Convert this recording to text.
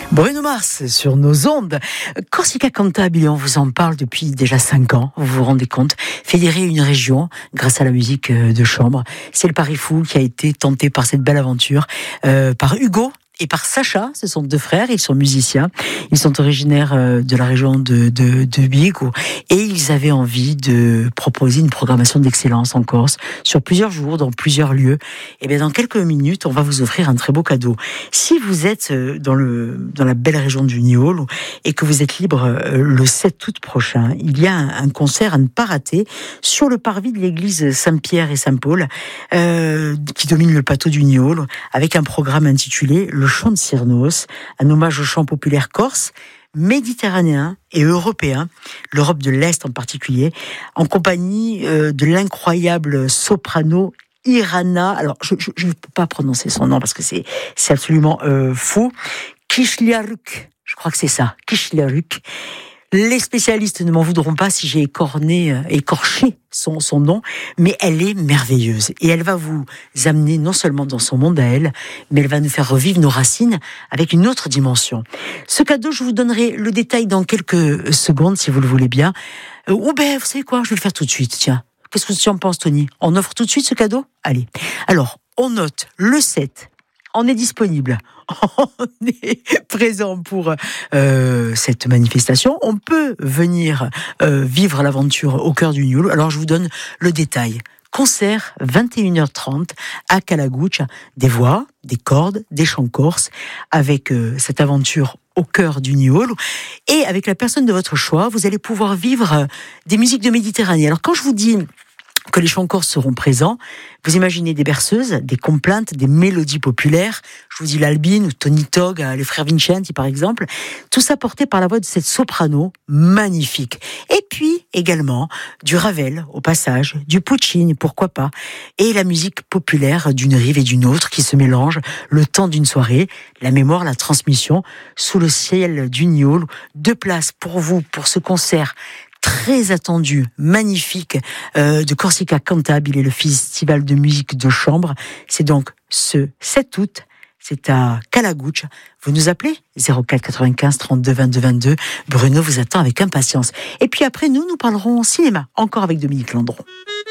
Bruno Mars sur nos ondes. Corsica Cantabile, on vous en parle depuis déjà 5 ans, vous vous rendez compte. Fédérer une région grâce à la musique de chambre. C'est le pari fou qui a été tenté par cette belle aventure, par Hugo et par Sacha. Ce sont 2 frères, ils sont musiciens. Ils sont originaires de la région de Bigo et ils avaient envie de proposer une programmation d'excellence en Corse sur plusieurs jours, dans plusieurs lieux. Et bien dans quelques minutes, on va vous offrir un très beau cadeau. Si vous êtes dans la belle région du Niol et que vous êtes libre le 7 août prochain, il y a un concert à ne pas rater sur le parvis de l'église Saint-Pierre et Saint-Paul qui domine le plateau du Niol, avec un programme intitulé Le Chant de Cyrnos, un hommage au chant populaire corse, méditerranéen et européen, l'Europe de l'Est en particulier, en compagnie de l'incroyable soprano Irana. Alors, je ne peux pas prononcer son nom parce que c'est absolument fou. Kishliaruk, je crois que c'est ça, Kishliaruk. Les spécialistes ne m'en voudront pas si j'ai écorché son nom, mais elle est merveilleuse. Et elle va vous amener non seulement dans son monde à elle, mais elle va nous faire revivre nos racines avec une autre dimension. Ce cadeau, je vous donnerai le détail dans quelques secondes, si vous le voulez bien. Ou vous savez quoi, je vais le faire tout de suite, tiens. Qu'est-ce que tu en penses, Tony? On offre tout de suite ce cadeau? Allez. Alors, on note le 7. On est disponible. On est présent pour cette manifestation. On peut venir vivre l'aventure au cœur du Niol. Alors, je vous donne le détail. Concert 21h30 à Calagouche. Des voix, des cordes, des chants corses, avec cette aventure au cœur du Niol. Et avec la personne de votre choix, vous allez pouvoir vivre des musiques de Méditerranée. Alors, quand je vous dis que les chants corses seront présents, vous imaginez des berceuses, des complaintes, des mélodies populaires, je vous dis l'Albine ou Tony Tog, les frères Vincenti par exemple, tout ça porté par la voix de cette soprano magnifique. Et puis également du Ravel au passage, du Puccini pourquoi pas, et la musique populaire d'une rive et d'une autre qui se mélangent le temps d'une soirée, la mémoire, la transmission, sous le ciel du Niol. 2 places pour vous pour ce concert très attendu, magnifique, de Corsica Cantabile et le festival de musique de chambre. C'est donc ce 7 août, c'est à Calagouche. Vous nous appelez 04 95 32 22 22. Bruno vous attend avec impatience. Et puis après, nous parlerons cinéma, encore avec Dominique Landron.